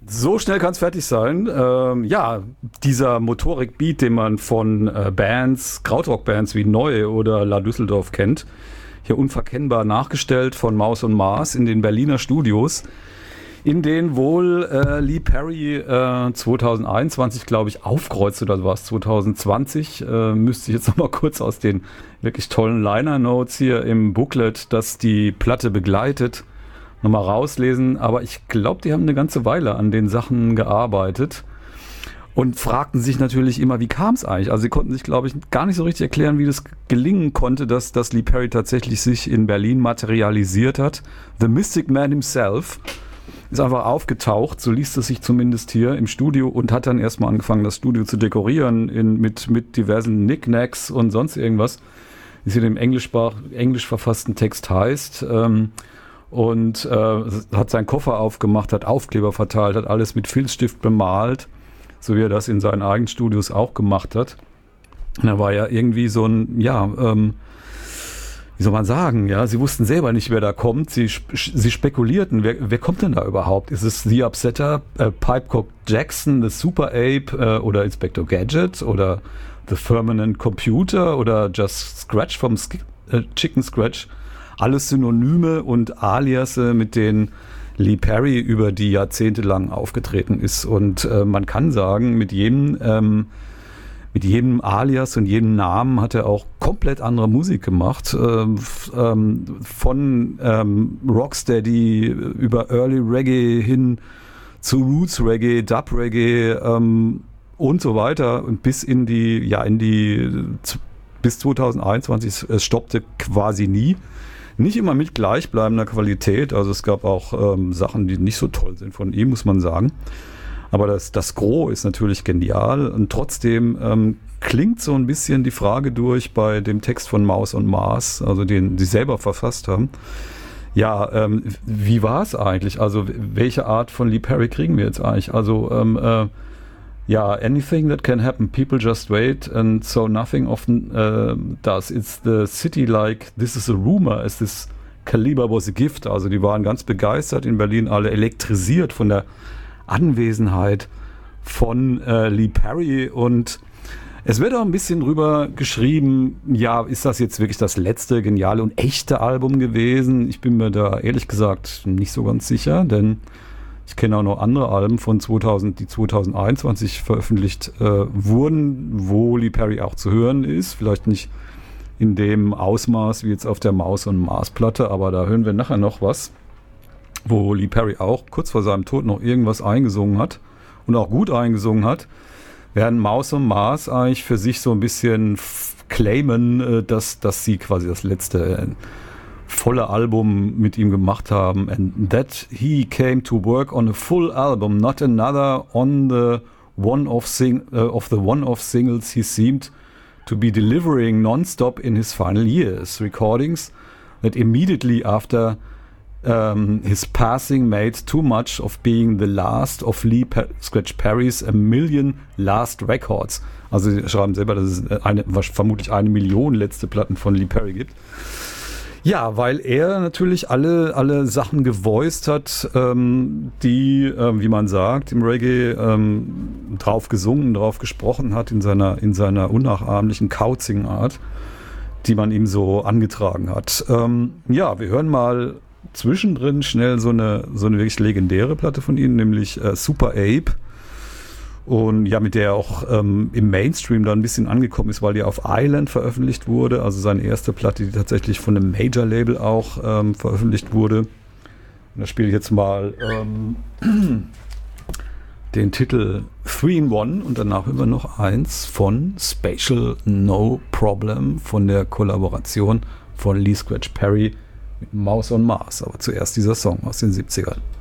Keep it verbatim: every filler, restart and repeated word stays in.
So schnell kann es fertig sein. Ähm, ja, dieser Motorik-Beat, den man von äh, Bands, Krautrock-Bands wie Neu oder La Düsseldorf kennt, hier unverkennbar nachgestellt von Maus und Mars in den Berliner Studios, in denen wohl äh, Lee Perry äh, zwanzig einundzwanzig, glaube ich, aufkreuzt, oder war es zwanzig zwanzig, äh, müsste ich jetzt noch mal kurz aus den wirklich tollen Liner-Notes hier im Booklet, das die Platte begleitet, nochmal rauslesen, aber ich glaube, die haben eine ganze Weile an den Sachen gearbeitet und fragten sich natürlich immer, wie kam es eigentlich? Also sie konnten sich, glaube ich, gar nicht so richtig erklären, wie das gelingen konnte, dass, dass Lee Perry tatsächlich sich in Berlin materialisiert hat. The Mystic Man himself ist einfach aufgetaucht, so liest es sich zumindest hier im Studio, und hat dann erstmal angefangen, das Studio zu dekorieren in, mit, mit diversen Knickknacks und sonst irgendwas, wie es hier im englisch, englisch verfassten Text heißt. Ähm, und äh, hat seinen Koffer aufgemacht, hat Aufkleber verteilt, hat alles mit Filzstift bemalt, so wie er das in seinen eigenen Studios auch gemacht hat. Und er war ja irgendwie so ein, ja, ähm, wie soll man sagen, ja, sie wussten selber nicht, wer da kommt, sie, sie spekulierten, wer, wer kommt denn da überhaupt? Ist es The Upsetter, äh, Pipecock Jackson, The Super Ape äh, oder Inspector Gadget oder The Permanent Computer oder Just Scratch vom Sk- äh, Chicken Scratch? Alles Synonyme und Aliasse, mit denen Lee Perry über die Jahrzehnte lang aufgetreten ist. Und äh, man kann sagen, mit jedem, ähm, mit jedem Alias und jedem Namen hat er auch komplett andere Musik gemacht. Ähm, ähm, von ähm, Rocksteady über Early Reggae hin zu Roots Reggae, Dub Reggae ähm, und so weiter. Und bis in die, ja, in die, bis zwanzig einundzwanzig, es stoppte quasi nie. Nicht immer mit gleichbleibender Qualität, also es gab auch ähm, Sachen, die nicht so toll sind von ihm, muss man sagen. Aber das, das Gros ist natürlich genial, und trotzdem ähm, klingt so ein bisschen die Frage durch bei dem Text von Maus und Mars, also den sie selber verfasst haben. Ja, ähm, wie war es eigentlich? Also welche Art von Lee Perry kriegen wir jetzt eigentlich? Also ähm, äh, ja, anything that can happen, people just wait, and so nothing often uh, does. It's the city like, this is a rumor, as this caliber was a gift. Also die waren ganz begeistert in Berlin, alle elektrisiert von der Anwesenheit von äh, Lee Perry, und es wird auch ein bisschen drüber geschrieben, ja, ist das jetzt wirklich das letzte geniale und echte Album gewesen? Ich bin mir da ehrlich gesagt nicht so ganz sicher, denn ich kenne auch noch andere Alben von zweitausend, die zwanzig einundzwanzig veröffentlicht äh, wurden, wo Lee Perry auch zu hören ist. Vielleicht nicht in dem Ausmaß wie jetzt auf der Maus- und Mars-Platte, aber da hören wir nachher noch was, wo Lee Perry auch kurz vor seinem Tod noch irgendwas eingesungen hat und auch gut eingesungen hat, während Maus und Mars eigentlich für sich so ein bisschen f- claimen, äh, dass, dass sie quasi das letzte äh, volle Album mit ihm gemacht haben, and that he came to work on a full album, not another on the one-off sing uh, of the one-off singles he seemed to be delivering non-stop in his final years. Recordings that immediately after um, his passing made too much of being the last of Lee per- Scratch Perry's a million last records. Also sie schreiben selber, dass es eine, vermutlich eine Million letzte Platten von Lee Perry gibt. Ja, weil er natürlich alle, alle Sachen gevoiced hat, ähm, die, ähm, wie man sagt, im Reggae ähm, drauf gesungen, drauf gesprochen hat, in seiner, in seiner unnachahmlichen, kauzigen Art, die man ihm so angetragen hat. Ähm, ja, wir hören mal zwischendrin schnell so eine, so eine wirklich legendäre Platte von ihm, nämlich äh, Super Ape. Und ja, mit der er auch ähm, im Mainstream da ein bisschen angekommen ist, weil die auf Island veröffentlicht wurde, also seine erste Platte, die tatsächlich von einem Major-Label auch ähm, veröffentlicht wurde. Und da spiele ich jetzt mal ähm, den Titel Three in One und danach immer noch eins von Spatial No Problem, von der Kollaboration von Lee Scratch Perry mit Maus on Mars. Aber zuerst dieser Song aus den siebzigern.